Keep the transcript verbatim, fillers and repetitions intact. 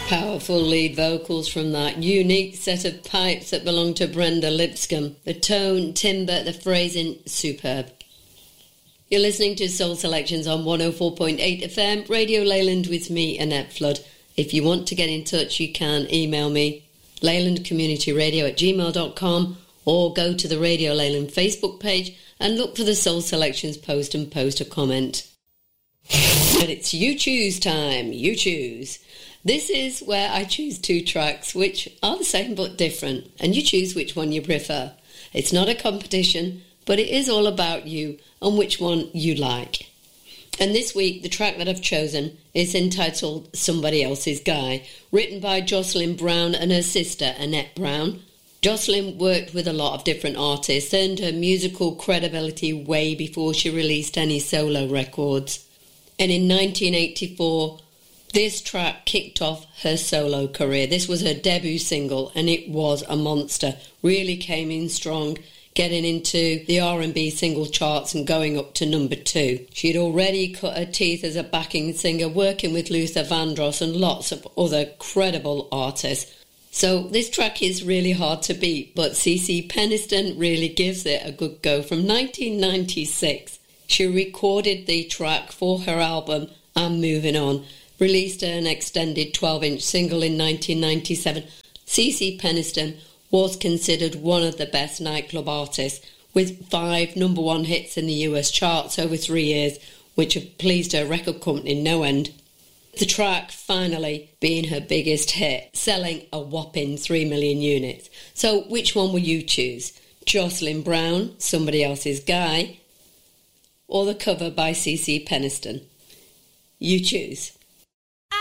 Powerful lead vocals from that unique set of pipes that belong to Brenda Lipscomb. The tone, timbre, the phrasing, superb. You're listening to Soul Selections on one oh four point eight F M, Radio Leyland with me, Annette Flood. If you want to get in touch, you can email me, leylandcommunityradio at gmail dot com, or go to the Radio Leyland Facebook page and look for the Soul Selections post and post a comment. And it's You Choose time, You Choose. This is where I choose two tracks which are the same but different, and you choose which one you prefer. It's not a competition, but it is all about you and which one you like. And this week, the track that I've chosen is entitled Somebody Else's Guy, written by Jocelyn Brown and her sister Annette Brown. Jocelyn worked with a lot of different artists, earned her musical credibility way before she released any solo records. And in nineteen eighty-four, this track kicked off her solo career. This was her debut single, and it was a monster. Really came in strong, getting into the R and B single charts and going up to number two. She'd already cut her teeth as a backing singer, working with Luther Vandross and lots of other credible artists. So this track is really hard to beat, but CeCe Peniston really gives it a good go. From nineteen ninety-six, she recorded the track for her album I'm Moving On, released an extended twelve-inch single in nineteen ninety-seven. CeCe Peniston was considered one of the best nightclub artists, with five number one hits in the U S charts over three years, which have pleased her record company no end. The track finally being her biggest hit, selling a whopping three million units. So which one will you choose? Jocelyn Brown, Somebody Else's Guy, or the cover by CeCe Peniston? You choose.